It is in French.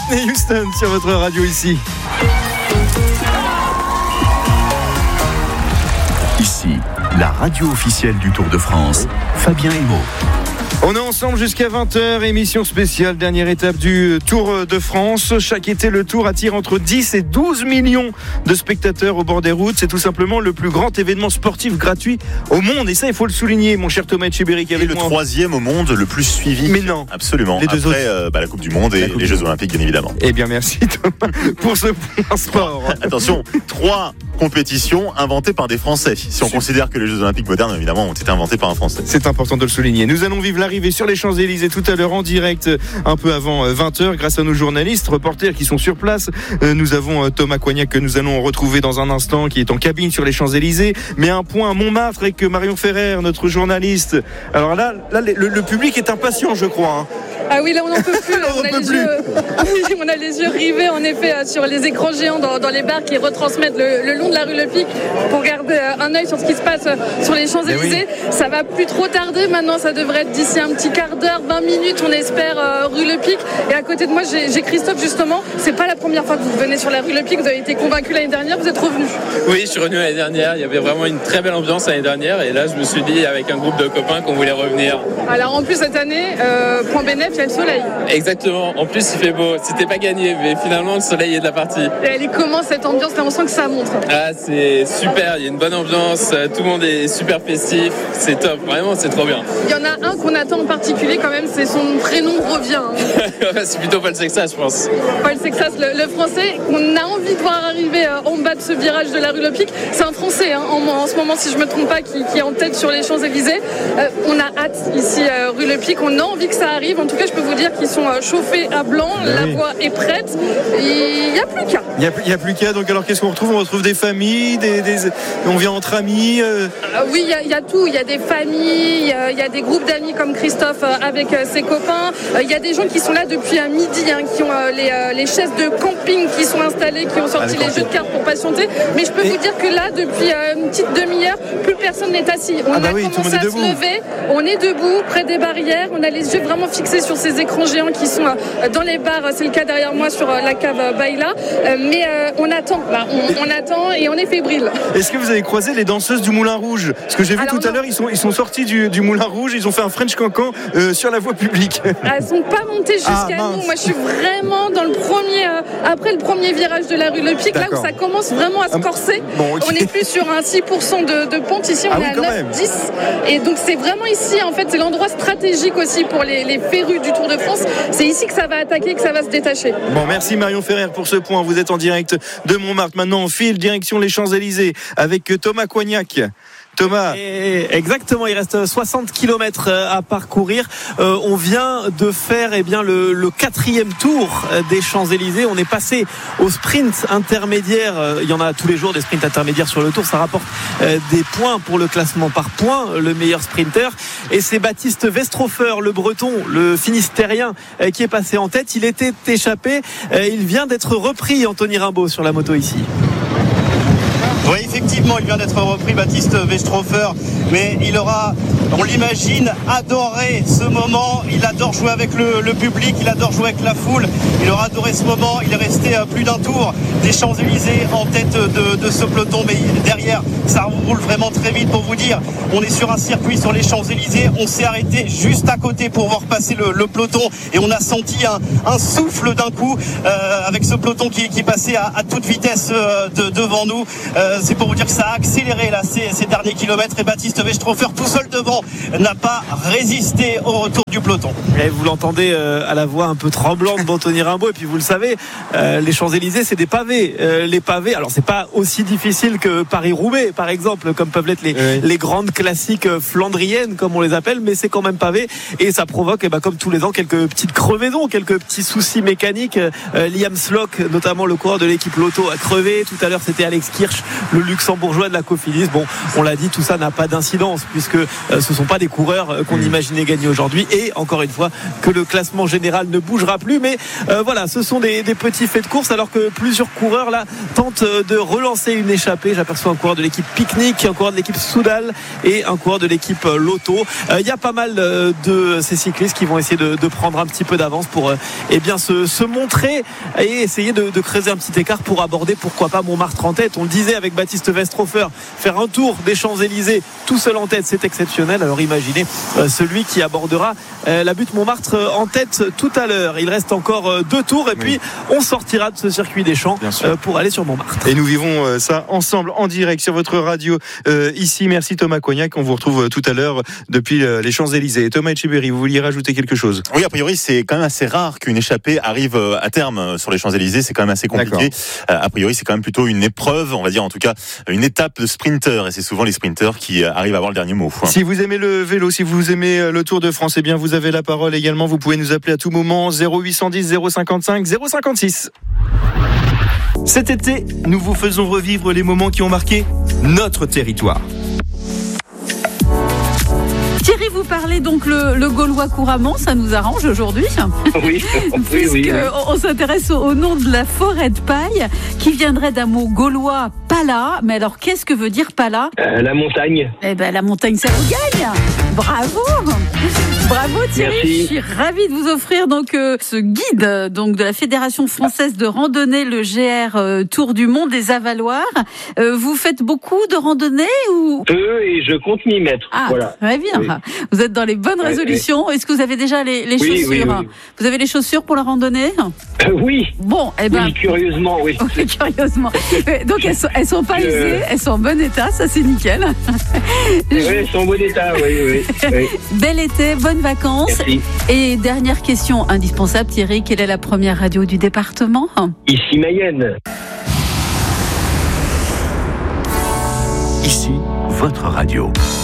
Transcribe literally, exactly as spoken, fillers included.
Whitney Houston sur votre radio ici. Ici, la radio officielle du Tour de France, Fabien Hémau. On est ensemble jusqu'à vingt heures, émission spéciale, dernière étape du Tour de France. Chaque été, le Tour attire entre dix et douze millions de spectateurs au bord des routes. C'est tout simplement le plus grand événement sportif gratuit au monde. Et ça, il faut le souligner, mon cher Thomas Etcheberry, qui est avec le moi. troisième au monde le plus suivi. Mais non. Absolument. Les deux Après autres. euh, bah, la Coupe du Monde et les Jeux Olympiques, bien évidemment. Eh bien, merci Thomas pour ce point sport. Attention, trois compétitions inventées par des Français. Si on considère que les Jeux Olympiques modernes, évidemment, ont été inventés par un Français. C'est important de le souligner. Nous allons vivre l'arrivée sur les Champs-Élysées tout à l'heure en direct, un peu avant vingt heures, grâce à nos journalistes, reporters qui sont sur place. Nous avons Thomas Coignac que nous allons retrouver dans un instant, qui est en cabine sur les Champs-Élysées. Mais un point à Montmartre avec Marion Ferrer, notre journaliste. Alors là, là le, le public est impatient, je crois. Hein. Ah oui, là on n'en peut plus. on, on, a peut les plus. Yeux, on a les yeux rivés en effet sur les écrans géants dans, dans les bars qui retransmettent le, le long de la rue Le Pic pour garder un œil sur ce qui se passe sur les Champs-Élysées. Oui. Ça va plus trop tarder maintenant, ça devrait être d'ici un petit quart d'heure, vingt minutes, on espère, euh, rue Le Pic. Et à côté de moi, j'ai, j'ai Christophe justement. C'est pas la première fois que vous venez sur la rue Le Pic, vous avez été convaincu l'année dernière, vous êtes revenu. Oui, je suis revenu l'année dernière, il y avait vraiment une très belle ambiance l'année dernière et là je me suis dit avec un groupe de copains qu'on voulait revenir. Alors en plus cette année, euh, point bénéf, il y a le soleil. Exactement, en plus il fait beau, c'était pas gagné mais finalement le soleil est de la partie. Et elle est comment cette ambiance là, on sent que ça montre. Ah c'est super, il y a une bonne ambiance, tout le monde est super festif, c'est top, vraiment c'est trop bien. Il y en a un qu'on attend en particulier quand même, c'est son prénom revient. C'est plutôt Paul Sexas je pense. Paul Sexas, le, le français qu'on a envie de voir arriver en bas de ce virage de la rue Le Pic, c'est un français hein, en, en ce moment si je me trompe pas qui, qui est en tête sur les Champs-Élysées. Euh, on a hâte ici euh, rue Le Pic, on a envie que ça arrive, en tout cas je peux vous dire qu'ils sont euh, chauffés à blanc, ben la oui. voie est prête, il n'y a plus qu'à. Il n'y a, a plus qu'à, donc alors qu'est-ce qu'on retrouve? On retrouve des familles, des, des, on vient entre amis euh... euh, Oui, il y, y a tout, il y a des familles, il y, y a des groupes d'amis comme Christophe euh, avec euh, ses copains, il euh, y a des gens qui sont là depuis un midi, hein, qui ont euh, les, euh, les chaises de camping qui sont installées, qui ont sorti ah, les jeux de cartes pour patienter, mais je peux Et... vous dire que là, depuis euh, une petite demi-heure, plus personne n'est assis. On ah bah a oui, commencé à se lever, on est debout, près des barrières, on a les yeux vraiment fixés sur ces écrans géants qui sont euh, dans les bars, c'est le cas derrière moi sur euh, la cave euh, Baïla, euh, mais euh, on attend, là, on, on attend et on est fébrile. Est-ce que vous avez croisé les danseuses du Moulin Rouge? Parce que j'ai vu Alors, tout à l'heure, ils sont, ils sont sortis du, du Moulin Rouge, ils ont fait un French Cancan euh, sur la voie publique. Elles sont pas montées jusqu'à ah, nous, moi je suis vraiment dans le premier, euh, après le premier virage de la rue Le Pic, D'accord. là où ça commence vraiment à se corser. Bon, okay. On est plus sur un six pour cent de, de pente, ici on ah, est oui, à neuf dix. Et donc c'est vraiment ici, en fait, c'est l'endroit stratégique aussi pour les, les férus du Tour de France. C'est ici que ça va attaquer, que ça va se détacher. Bon, merci Marion Ferrer pour ce point. Vous êtes en direct de Montmartre. Maintenant, on file direction les Champs-Élysées avec Thomas Coignac. Thomas. Et exactement, il reste soixante kilomètres à parcourir. Euh, on vient de faire eh bien, le, le quatrième tour des Champs-Élysées. On est passé au sprint intermédiaire. Il y en a tous les jours des sprints intermédiaires sur le tour. Ça rapporte euh, des points pour le classement par points, le meilleur sprinter. Et c'est Baptiste Westrofer, le breton, le finistérien, euh, qui est passé en tête. Il était échappé. Euh, il vient d'être repris, Anthony Rimbaud, sur la moto ici. Oui, effectivement, il vient d'être repris, Baptiste Westrofer, mais il aura, on l'imagine, adoré ce moment. Il adore jouer avec le, le public, il adore jouer avec la foule. Il aura adoré ce moment. Il est resté à plus d'un tour des Champs-Élysées en tête de, de ce peloton, mais derrière, ça roule vraiment très vite. Pour vous dire, on est sur un circuit sur les Champs-Élysées. On s'est arrêté juste à côté pour voir passer le, le peloton et on a senti un, un souffle d'un coup euh, avec ce peloton qui, qui passait à, à toute vitesse euh, de, devant nous. Euh, c'est pour vous dire que ça a accéléré là ces, ces derniers kilomètres et Baptiste Westrofer tout seul devant n'a pas résisté au retour du peloton. Et vous l'entendez euh, à la voix un peu tremblante d'Anthony Rimbaud, et puis vous le savez, euh, les Champs-Élysées c'est des pavés. Euh, les pavés, alors c'est pas aussi difficile que Paris-Roubaix par exemple, comme peuvent l'être les, oui. les grandes classiques flandriennes comme on les appelle, mais c'est quand même pavé et ça provoque eh ben, comme tous les ans quelques petites crevaisons, quelques petits soucis mécaniques. euh, Liam Slock, notamment le coureur de l'équipe Lotto, a crevé. Tout à l'heure c'était Alex Kirch, le luxembourgeois de la Cofidis. Bon, on l'a dit, tout ça n'a pas d'incidence puisque euh, ce ce ne sont pas des coureurs qu'on mmh. imaginait gagner aujourd'hui. Et encore une fois, que le classement général ne bougera plus. Mais euh, voilà, ce sont des, des petits faits de course, alors que plusieurs coureurs là tentent de relancer une échappée. J'aperçois un coureur de l'équipe Picnic, un coureur de l'équipe Soudal et un coureur de l'équipe Lotto. Il euh, y a pas mal euh, de ces cyclistes qui vont essayer de, de prendre un petit peu d'avance pour euh, eh bien se, se montrer et essayer de, de creuser un petit écart pour aborder, pourquoi pas, Montmartre en tête. On le disait avec Baptiste Westrofer, faire un tour des Champs-Élysées tout seul en tête, c'est exceptionnel. Alors imaginez euh, celui qui abordera euh, la butte Montmartre euh, en tête tout à l'heure. Il reste encore euh, deux tours et puis oui. on sortira de ce circuit des Champs euh, pour aller sur Montmartre. Et nous vivons euh, ça ensemble en direct sur votre radio euh, ici. Merci Thomas Coignac. On vous retrouve euh, tout à l'heure depuis euh, les Champs-Élysées. Thomas Etcheberry, vous vouliez rajouter quelque chose? Oui, a priori, c'est quand même assez rare qu'une échappée arrive à terme sur les Champs-Élysées. C'est quand même assez compliqué. Euh, a priori, c'est quand même plutôt une épreuve, on va dire en tout cas une étape de sprinter. Et c'est souvent les sprinters qui arrivent à avoir le dernier mot. Si vous aimez le vélo, si vous aimez le Tour de France, eh bien vous avez la parole également. Vous pouvez nous appeler à tout moment zéro huit cent dix zéro cinquante-cinq zéro cinquante-six. Cet été, nous vous faisons revivre les moments qui ont marqué notre territoire. Thierry, vous parlez donc le, le gaulois couramment, ça nous arrange aujourd'hui. Oui, oui, oui. On s'intéresse au, au nom de la forêt de paille, qui viendrait d'un mot gaulois, pala. Mais alors, qu'est-ce que veut dire pala? euh, La montagne. Eh ben, la montagne, ça vous gagne. Bravo. Bravo Thierry. Merci. Je suis ravie de vous offrir donc euh, ce guide donc de la Fédération française de randonnée, le G R euh, Tour du Monde des Avaloirs. Euh, vous faites beaucoup de randonnées ou Peu, et je compte m'y mettre. Ah, voilà. Très bien. Oui. Vous êtes dans les bonnes ouais, résolutions. Ouais. Est-ce que vous avez déjà les, les oui, chaussures? oui, oui. Vous avez les chaussures pour la randonnée? euh, Oui. Bon, eh ben. Oui, curieusement, oui. Oui, curieusement. Donc elles sont, elles sont pas usées, euh... elles sont en bon état, ça c'est nickel. Oui, elles sont en bon état, oui, oui. oui. Bel été, bonnes vacances. Merci. Et dernière question indispensable, Thierry, quelle est la première radio du département? Ici Mayenne. Ici, votre radio.